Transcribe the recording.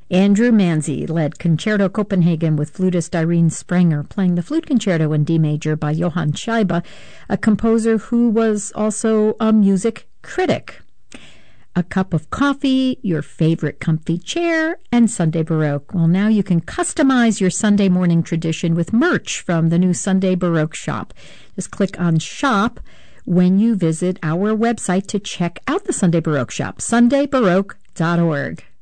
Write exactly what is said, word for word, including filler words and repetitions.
Andrew Manzi led Concerto Copenhagen with flutist Irene Sprenger, playing the Flute Concerto in D major by Johann Scheibe, a composer who was also a music critic. A cup of coffee, your favorite comfy chair, and Sunday Baroque. Well, now you can customize your Sunday morning tradition with merch from the new Sunday Baroque shop. Just click on Shop when you visit our website to check out the Sunday Baroque shop, sunday baroque dot org.